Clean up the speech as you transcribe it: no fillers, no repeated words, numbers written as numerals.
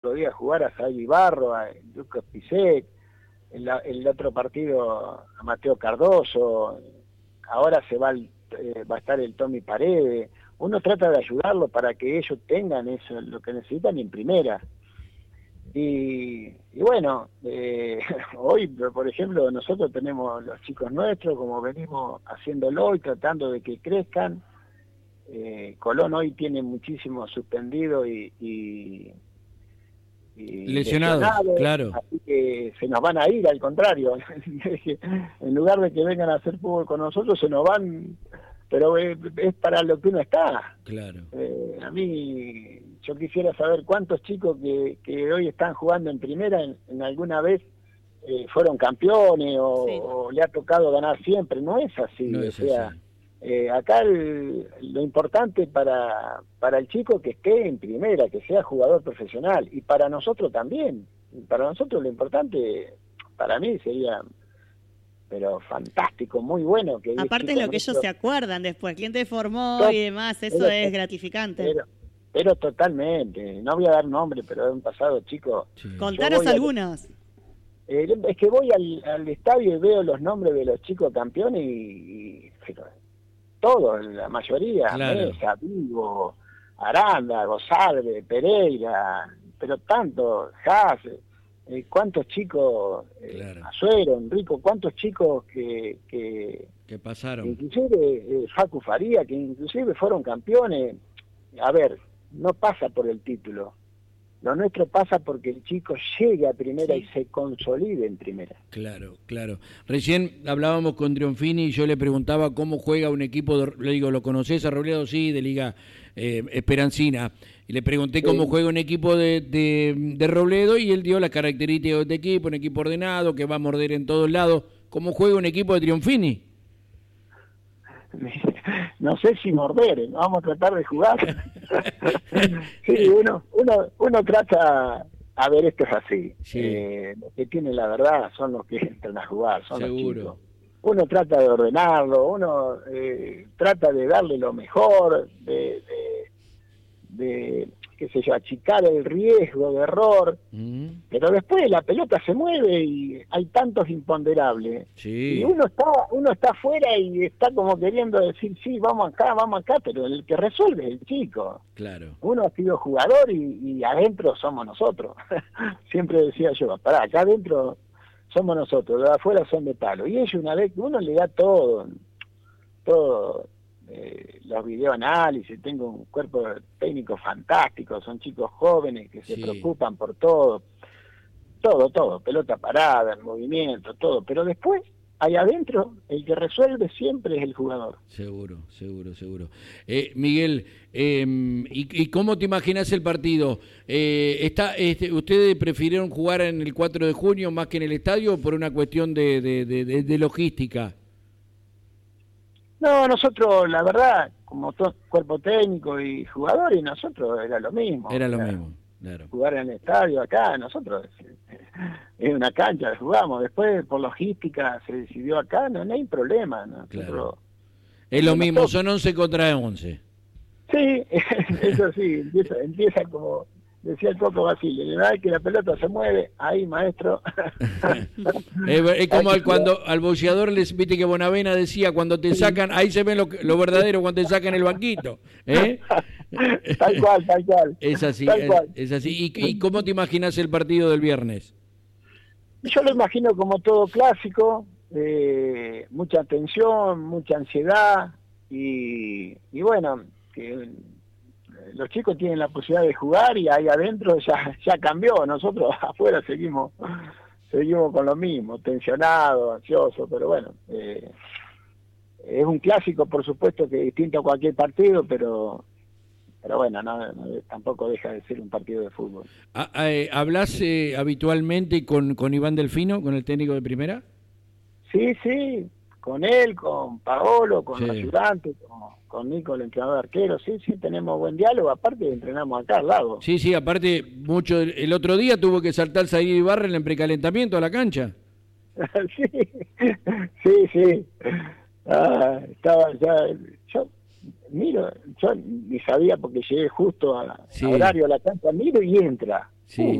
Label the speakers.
Speaker 1: otro día jugar a Javi Barro, a Lucas Pizek, el otro partido a Mateo Cardoso, ahora va a estar el Tommy Paredes. Uno trata de ayudarlo para que ellos tengan eso, lo que necesitan en primera. Y bueno, hoy, por ejemplo, nosotros tenemos los chicos nuestros, como venimos haciéndolo y tratando de que crezcan. Colón hoy tiene muchísimo suspendido y
Speaker 2: lesionados, claro.
Speaker 1: Así que se nos van a ir, al contrario. En lugar de que vengan a hacer fútbol con nosotros, se nos van, pero es para lo que uno está.
Speaker 2: Claro.
Speaker 1: A mí, yo quisiera saber cuántos chicos que hoy están jugando en primera, en alguna vez fueron campeones o le ha tocado ganar siempre. No es así,
Speaker 2: no es
Speaker 1: sea...
Speaker 2: así.
Speaker 1: Acá lo importante para el chico que esté en primera, que sea jugador profesional, y para nosotros también. Para nosotros lo importante, para mí sería, pero fantástico, muy bueno. Que
Speaker 3: aparte es lo que ellos se acuerdan después, quién te formó y demás, eso es gratificante.
Speaker 1: Pero totalmente, no voy a dar nombre, pero han pasado chicos.
Speaker 3: Sí. Contanos algunos.
Speaker 1: Es que voy al estadio y veo los nombres de los chicos campeones y todos, la mayoría, claro. Mesa, Vigo, Aranda, Gosalve, Pereira, pero tanto, Haas, cuántos chicos,
Speaker 2: claro.
Speaker 1: Azuero, Enrico, cuántos chicos que
Speaker 2: pasaron.
Speaker 1: Inclusive Facu Faría, que inclusive fueron campeones. A ver, no pasa por el título. Lo nuestro pasa porque el chico llegue a primera y se consolide en primera.
Speaker 2: Claro, claro. Recién hablábamos con Trionfini y yo le preguntaba cómo juega un equipo, le digo, ¿lo conocés a Robledo? Sí, de Liga Esperancina. Y le pregunté cómo juega un equipo de Robledo y él dio las características de equipo, un equipo ordenado, que va a morder en todos lados. ¿Cómo juega un equipo de Trionfini?
Speaker 1: No sé si morder, vamos a tratar de jugar. Sí, uno trata, a ver, esto es así. Los que tienen la verdad son los que entran a jugar, son los chicos. Uno trata de ordenarlo, uno trata de darle lo mejor, de qué sé yo, achicar el riesgo de error, pero después la pelota se mueve y hay tantos imponderables, y uno está afuera y está como queriendo decir, sí, vamos acá, pero el que resuelve es el chico.
Speaker 2: Claro.
Speaker 1: Uno ha sido jugador y adentro somos nosotros. Siempre decía yo, pará, acá adentro somos nosotros, los de afuera son de palo, y ellos una vez que uno le da todo los videoanálisis, tengo un cuerpo técnico fantástico, son chicos jóvenes que se preocupan por todo, pelota parada, el movimiento, todo, pero después, ahí adentro, el que resuelve siempre es el jugador.
Speaker 2: Seguro. Miguel, ¿y cómo te imaginas el partido? ¿Ustedes prefirieron jugar en el 4 de junio más que en el estadio por una cuestión de logística?
Speaker 1: No, nosotros, la verdad, como todo cuerpo técnico y jugadores, nosotros era lo mismo.
Speaker 2: Era lo mismo, claro.
Speaker 1: Jugar en el estadio acá, nosotros es una cancha, jugamos. Después, por logística, se decidió acá, no hay problema.
Speaker 2: Claro. Es lo mismo, son 11 contra 11.
Speaker 1: Sí, eso sí, empieza como... Decía el Coco Basile, la verdad es que la pelota se mueve, ahí maestro.
Speaker 2: Es como cuando al boxeador les viste que Bonavena decía, cuando te sacan, ahí se ven lo verdadero cuando te sacan el banquito.
Speaker 1: Tal cual.
Speaker 2: Es así, es así. ¿Y cómo te imaginas el partido del viernes?
Speaker 1: Yo lo imagino como todo clásico, mucha tensión, mucha ansiedad y bueno, que los chicos tienen la posibilidad de jugar y ahí adentro ya cambió. Nosotros afuera seguimos con lo mismo, tensionados, ansiosos, pero bueno, es un clásico, por supuesto, que es distinto a cualquier partido, pero bueno, no, tampoco deja de ser un partido de fútbol.
Speaker 2: ¿Hablas habitualmente con Iván Delfino, con el técnico de primera?
Speaker 1: Sí, con él, con Paolo, con los ayudantes, con Nico, el entrenador de arquero, sí, tenemos buen diálogo, aparte entrenamos acá al lado.
Speaker 2: Sí, aparte, mucho, el otro día tuvo que saltar Zaire Ibarra en el precalentamiento a la cancha.
Speaker 1: Sí. Estaba ya, yo ni sabía porque llegué justo a horario a la cancha, miro y entra.
Speaker 2: Sí.